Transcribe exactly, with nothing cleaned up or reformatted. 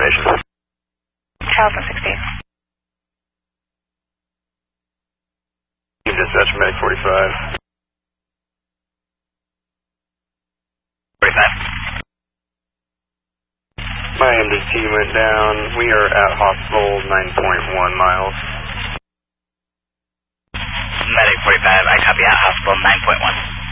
observation. Alpha sixteen. Team dispatch, medic forty-five. forty-five. My M D T went down. We are at hospital nine point one miles. Medic forty-five, I copy out, hospital nine point one.